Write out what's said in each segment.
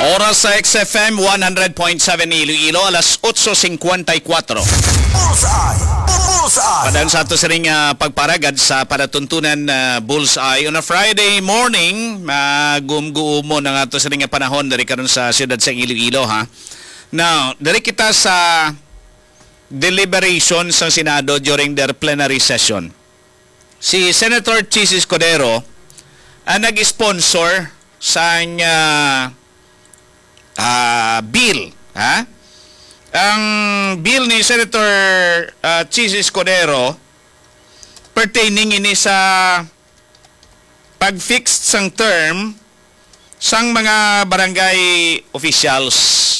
Oras sa XFM 100.7 Iloilo, alas 8:54. Padaan sa ato sa ring pagparagad sa panatuntunan Bullseye on a Friday morning. Magumguumo na ato sa ring panahon dari karon sa siyudad sa Iloilo, ha. Now, dari kita sa deliberation sa Senado during their plenary session. Si Senator Chis Escudero ang nag-sponsor sa bill, ha? Ang bill ni Senator Chis Escudero pertaining ini sa pag-fix sang term sang mga barangay officials.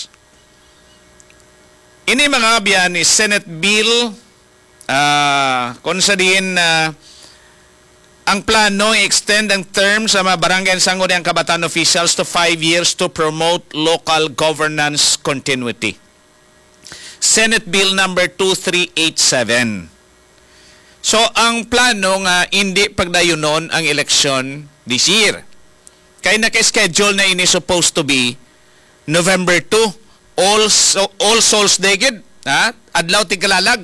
Ini mga biyan ni Senate Bill kung sa din ang plano i-extend ang term sa mga barangay sangguniang kabataan officials to 5 years to promote local governance continuity. Senate Bill number 2387. So, ang plano nga hindi pagdayunon ang eleksyon this year. Kaya naka-schedule na ini supposed to be November 2, All Souls Day, ha? Adlaw tigalalag.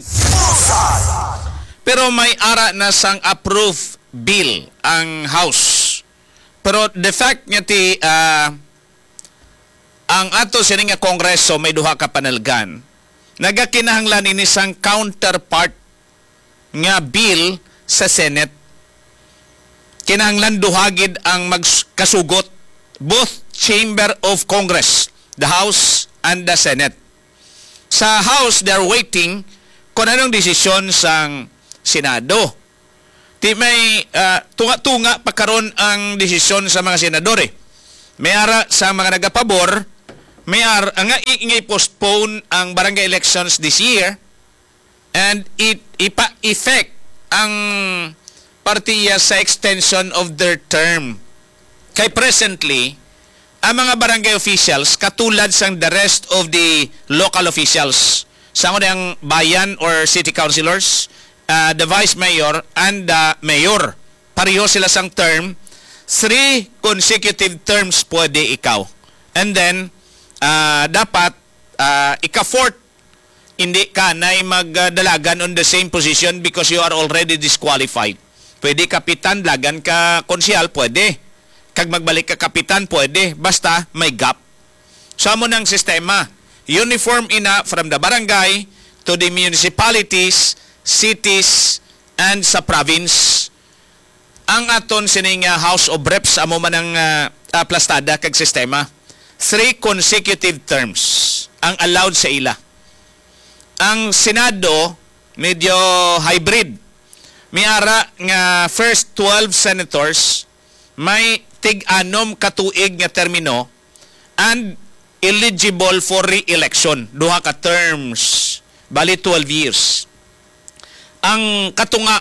Pero may ara na sang approve bill ang House. Pero the fact nga ti ang ato sining nga Kongreso may duha ka panalgan. Nagakinahanglan ini sang counterpart nga bill sa Senate. Kinahanglan duhagid ang magkasugot both Chamber of Congress, the House and the Senate. Sa House, they're waiting kung anong desisyon sang Senado. Di may tunga-tunga pagkaroon ang desisyon sa mga senadore. May ara sa mga nagapabor, may ara nga ingay postpone ang barangay elections this year and ipa-effect ang partiya sa extension of their term. Kay presently, ang mga barangay officials katulad sang the rest of the local officials, sa ang bayan or city councilors, the vice mayor and the mayor. Pareho sila sang term. 3 consecutive terms pwede ikaw. And then, dapat ika-4th, hindi ka na magdalagan on the same position because you are already disqualified. Pwede kapitan, lagan ka konsyal, pwede. Kag magbalik ka kapitan, pwede. Basta may gap. So, mo ng sistema. Uniform ina from the barangay to the municipalities, cities, and sa province. Ang aton sining House of Reps amo man ang plastada kag sistema. 3 consecutive terms ang allowed sa ila. Ang Senado medyo hybrid. May ara nga first 12 senators may tig-anom katuig nga termino and eligible for re-election. Duha ka terms. Bali 12 years. Ang katunga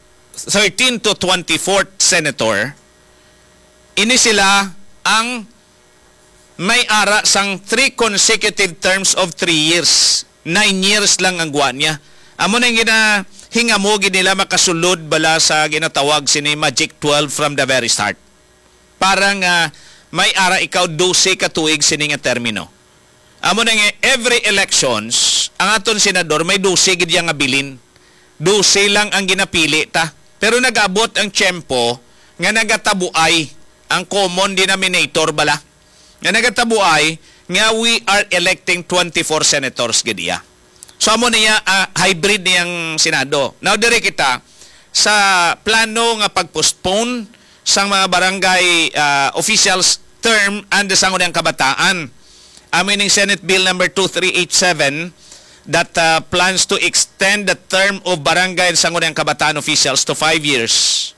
13 to 24th senator, ini sila ang may ara sang 3 consecutive terms of 3 years. 9 years lang ang guwan niya. Amo nang hingamog nila makasulod bala sa ginatawag sini Magic 12 from the very start. Parang may ara ikaw 12 katuig sini nga termino. Amo nang every elections ang aton senador may 12 gid nga bilin. 12 lang ang ginapili ta. Pero nag-abot ang tiyempo nga nagatabuay ang common denominator bala. Nga nagatabuay nga we are electing 24 senators gadiya. So amo niya hybrid niyang Senado. Now dire kita sa plano nga pagpostpone sang mga barangay officials term and sa ngunang kabataan. Amin ng Senate Bill number 2387 that plans to extend the term of barangay and sangguniang kabataan officials to 5 years.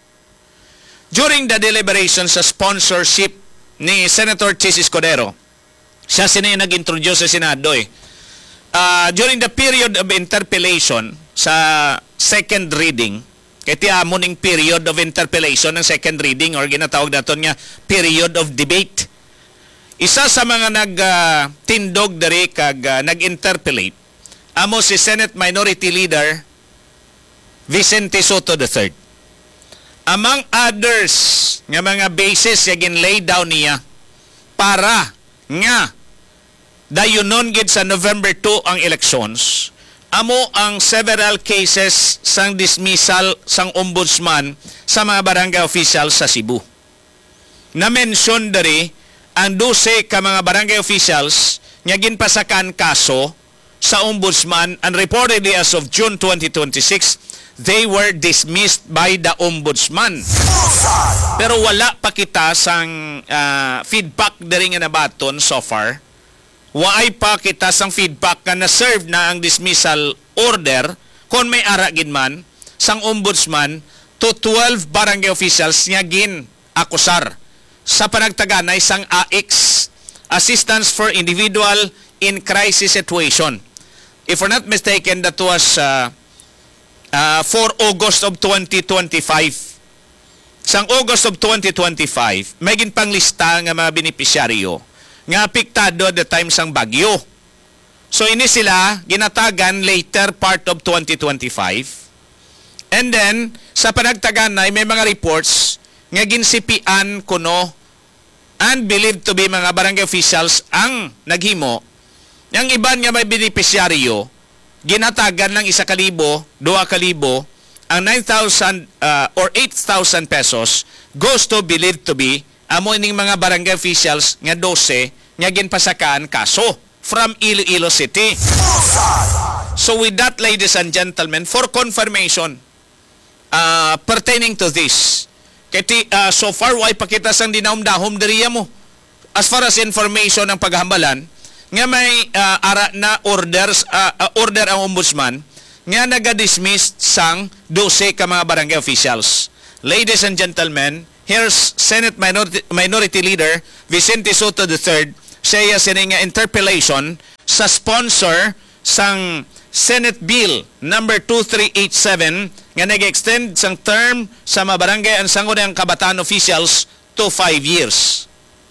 During the deliberations sa sponsorship ni Senator Chis Escudero, siya sila yung nag-introduce sa Senado during the period of interpellation sa second reading, kaya tiamoning period of interpellation ng second reading or ginatawag natin nga period of debate. Isa sa mga nagtindog dari kag nag-interpellate amo si Senate Minority Leader Vicente Soto III. Among others nga mga basis nga ginlay down niya para nga dayunon gid sa November 2 ang elections, amo ang several cases sang dismissal sang ombudsman sa mga barangay officials sa Cebu. Na-mention dari ang 12 ka mga barangay officials nga ginpasakan kaso sa ombudsman, and reportedly as of June 2026, they were dismissed by the ombudsman. Pero wala pa kita sang feedback dari nga nabaton so far. Waay pa kita sang feedback nga na-serve na ang dismissal order kung may ara gid man sang ombudsman to 12 barangay officials nga gin-akusar sa panagtaganay sang AX, Assistance for Individual in Crisis Situation. If we're not mistaken, that was 4 August of 2025. Sang August of 2025, may ginpanglista nga mga benepisyaryo nga apektado at the time sang bagyo. So ini sila ginatagan later part of 2025. And then sa panagtaganay may mga reports nga ginsipian kuno and believed to be mga barangay officials ang naghimo. Yang iban nga may benepisyaryo ginatagan ng 1,000, 2,000 ang 9,000 or 8,000 pesos goes to believed to be amo ining mga barangay officials nga 12 nga ginpasakaan kaso from Iloilo City. So with that, ladies and gentlemen, for confirmation pertaining to this, so far why pakita sang dinahom-dahom diriya mo as far as information ng paghambalan nga may ara na order ang ombudsman nga naga-dismiss sang 12 ka mga barangay officials. Ladies and gentlemen, here's Senate Minority Leader Vicente Soto III siya sining interpellation sa sponsor sang Senate Bill number 2387 nga nag-extend sang term sa mga barangay ang sangguniang kabataan officials to 5 years.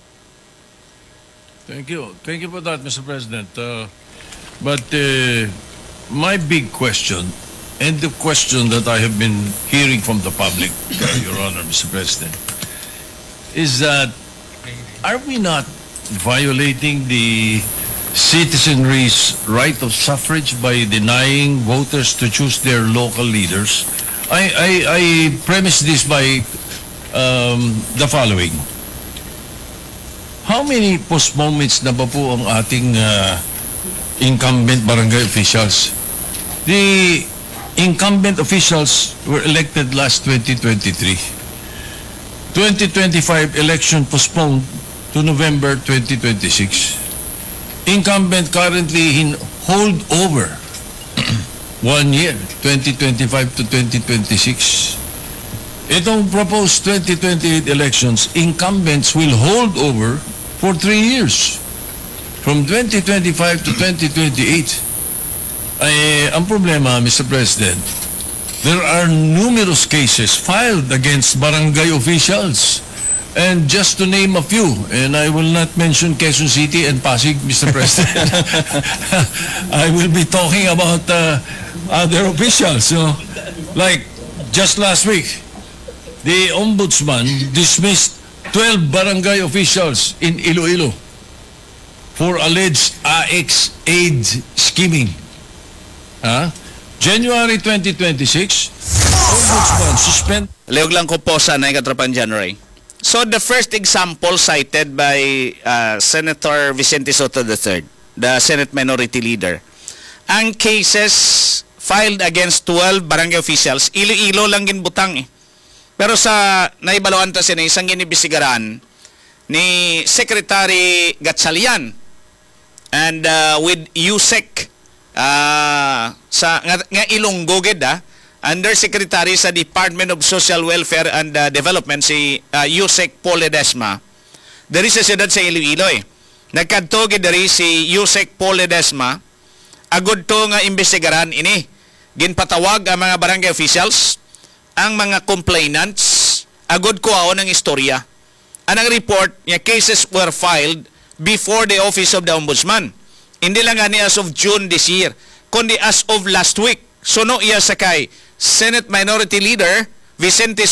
Thank you. Thank you for that, Mr. President. But my big question, and the question that I have been hearing from the public, Your Honor, Mr. President, is that are we not violating the citizenry's right of suffrage by denying voters to choose their local leaders? I premise this by the following. How many postponements na ba po ang ating incumbent barangay officials? The incumbent officials were elected last 2023. 2025 election postponed to November 2026. Incumbent currently in holdover 1 year, 2025 to 2026. Itong proposed 2028 elections, incumbents will hold over for 3 years, from 2025 to 2028. Ang problema, Mr. President, there are numerous cases filed against barangay officials. And just to name a few, and I will not mention Quezon City and Pasig, Mr. President. I will be talking about other officials. Like just last week, the Ombudsman dismissed 12 barangay officials in Iloilo for alleged AX aid scheming. January 2026, Ombudsman suspend. Lehog lang ko po sa Katropan January. So the first example cited by Senator Vicente Soto III, the Senate Minority Leader, ang cases filed against 12 barangay officials, Iloilo lang ginbutang eh. Pero sa naibaloan ta sila isang ginibisigaran ni Secretary Gatchalian and with USEC sa nga Ilonggo gid Undersecretary sa Department of Social Welfare and Development si Yusek Paul Ledesma. Dari sa siyudad sa Iloilo nagkadto gid dari si Yusek Paul Ledesma agud to nga imbestigaran ini. Ginpatawag ang mga barangay officials, ang mga complainants, agud kuhaon ng istorya. Anang report nga cases were filed before the office of the Ombudsman. Hindi lang ani as of June this year, kundi as of last week. So no iya sakay Senate Minority Leader Vicente